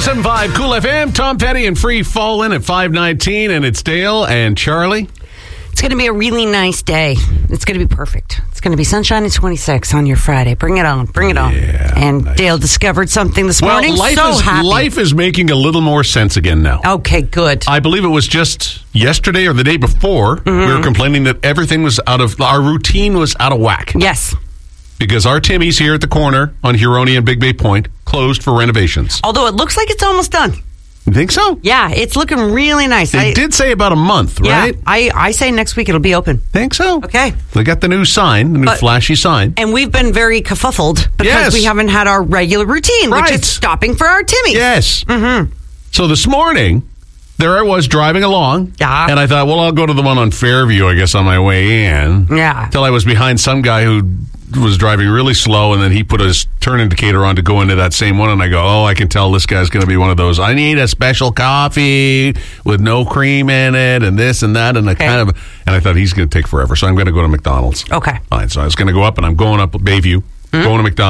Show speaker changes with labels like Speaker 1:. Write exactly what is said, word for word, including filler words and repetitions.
Speaker 1: seven point five Cool F M. Tom Petty and Free Fallin' at five nineteen, and it's Dale and Charlie.
Speaker 2: It's going to be a really nice day. It's going to be perfect. It's going to be sunshine and twenty-six on your Friday. Bring it on. Bring it on.
Speaker 1: Yeah,
Speaker 2: and
Speaker 1: nice.
Speaker 2: Dale discovered something this
Speaker 1: Well,
Speaker 2: morning.
Speaker 1: life
Speaker 2: so
Speaker 1: is
Speaker 2: happy.
Speaker 1: life is making a little more sense again now.
Speaker 2: Okay, good.
Speaker 1: I believe it was just yesterday or the day before
Speaker 2: Mm-hmm.
Speaker 1: we were complaining that everything was out of our routine was out of whack.
Speaker 2: Yes.
Speaker 1: Because our Timmy's here at the corner on Huronia and Big Bay Point closed for renovations.
Speaker 2: Although it looks like it's almost done.
Speaker 1: You think so?
Speaker 2: Yeah, it's looking really nice.
Speaker 1: They
Speaker 2: I,
Speaker 1: did say about a month,
Speaker 2: yeah,
Speaker 1: right?
Speaker 2: I, I say next week it'll be open.
Speaker 1: Think so?
Speaker 2: Okay.
Speaker 1: They got the new sign, the new
Speaker 2: But-
Speaker 1: flashy sign.
Speaker 2: And we've been very kerfuffled because
Speaker 1: Yes.
Speaker 2: we haven't had our regular routine,
Speaker 1: Right.
Speaker 2: which is stopping for our Timmy's.
Speaker 1: Yes. Mm-hmm. So this morning, there I was driving along.
Speaker 2: Yeah.
Speaker 1: And I thought, well, I'll go to the one on Fairview, I guess, on my way in.
Speaker 2: Yeah.
Speaker 1: Until I was behind some guy who was driving really slow, and then he put his turn indicator on to go into that same one, and I go, oh, I can tell this guy's going to be one of those, I need a special coffee with no cream in it, and this and that, and I
Speaker 2: Okay.
Speaker 1: kind of, and I thought he's going to take forever, so I'm going to go to McDonald's.
Speaker 2: Okay.
Speaker 1: Fine, so I was going to go up, and I'm going up Bayview, going to McDonald's.